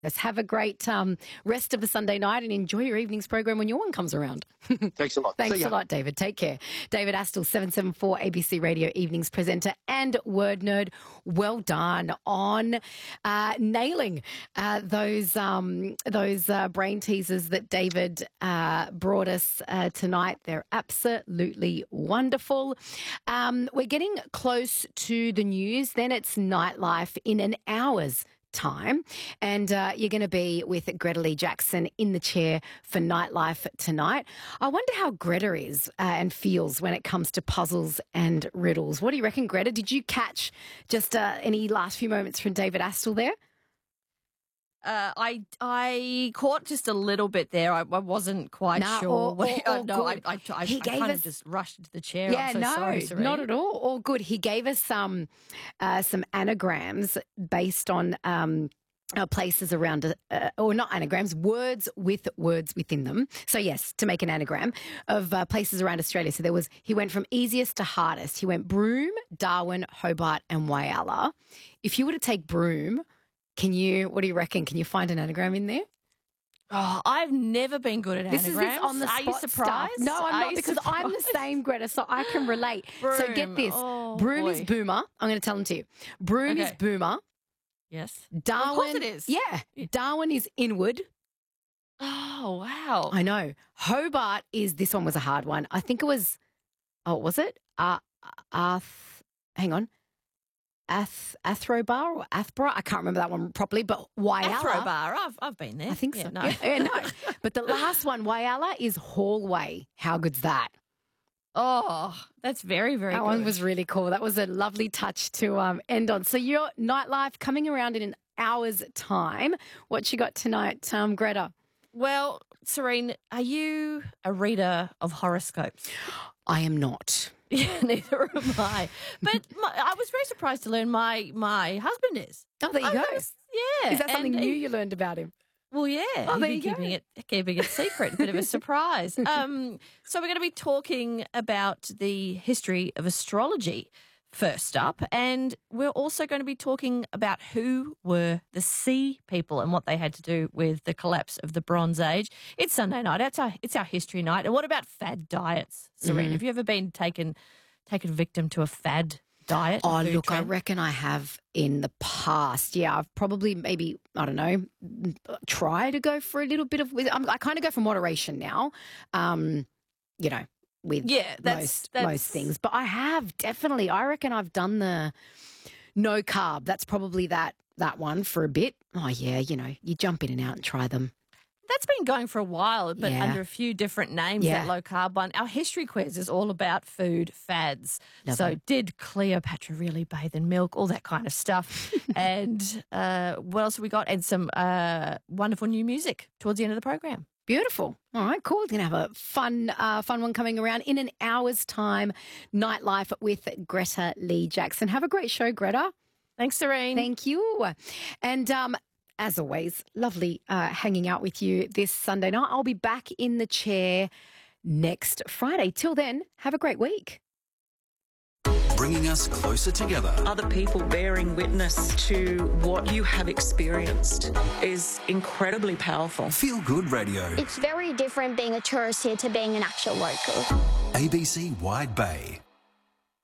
Let's have a great rest of the Sunday night and enjoy your evening's program when your one comes around. Thanks a lot. Thanks a lot, David. Take care. David Astle, 774 ABC Radio Evenings presenter and word nerd. Well done on nailing those brain teasers that David brought us tonight. They're absolutely wonderful. We're getting close to the news. Then it's nightlife in an hour's time, and you're going to be with Greta Lee Jackson in the chair for Nightlife tonight. I wonder how Greta is and feels when it comes to puzzles and riddles. What do you reckon, Greta? Did you catch just any last few moments from David Astle there? I caught just a little bit there. I wasn't quite sure. I kind of just rushed into the chair. Yeah, sorry, Serene. Not at all. All good. He gave us some anagrams based on places around, or not anagrams, words with words within them. So yes, to make an anagram of places around Australia. So he went from easiest to hardest. He went Broome, Darwin, Hobart, and Whyalla. If you were to take Broome, what do you reckon? Can you find an anagram in there? Oh, I've never been good at anagrams. This is on the spot. Are you surprised? Stuff. No, I'm not, because I'm the same, Greta, so I can relate. Broome. So get this. Broome is boomer. I'm going to tell them to you. Broome is boomer. Yes. Darwin. Of course it is. Yeah. Darwin is inward. Oh, wow. I know. Hobart is, this one was a hard one. I think it was, was it? Hang on. Athrobar or Athborough? I can't remember that one properly, but Whyalla. Athrobar, I've been there. I think so. No. No. But the last one, Whyalla, is hallway. How good's that? Oh, that's very, very good. That one was really cool. That was a lovely touch to end on. So your nightlife coming around in an hour's time. What you got tonight, Greta? Well, Serene, are you a reader of horoscopes? I am not. Yeah, neither am I. But I was very surprised to learn my husband is. Oh, there you go. Yeah. Is that something new you learned about him? Well, yeah. Oh, there He's you been keeping it secret, a bit of a surprise. So we're going to be talking about the history of astrology first up, and we're also going to be talking about who were the sea people and what they had to do with the collapse of the Bronze Age. It's Sunday night. It's our history night. And what about fad diets, Serene? Have you ever been taken victim to a fad diet? Oh, look, trend? I reckon I have in the past. Yeah, I've probably maybe, I don't know, try to go for a little bit of, I kind of go for moderation now, with most things. But I have definitely, I reckon I've done the no carb. That's probably that one for a bit. Oh, yeah, you jump in and out and try them. That's been going for a while, but under a few different names, that low carb one. Our history quiz is all about food fads. Lovely. So did Cleopatra really bathe in milk? All that kind of stuff. And what else have we got? And some wonderful new music towards the end of the program. Beautiful. All right, cool. We're going to have a fun one coming around in an hour's time. Nightlife with Greta Lee Jackson. Have a great show, Greta. Thanks, Serene. Thank you. And as always, lovely hanging out with you this Sunday night. I'll be back in the chair next Friday. Till then, have a great week. Bringing us closer together. Other people bearing witness to what you have experienced is incredibly powerful. Feel Good Radio. It's very different being a tourist here to being an actual local. ABC Wide Bay.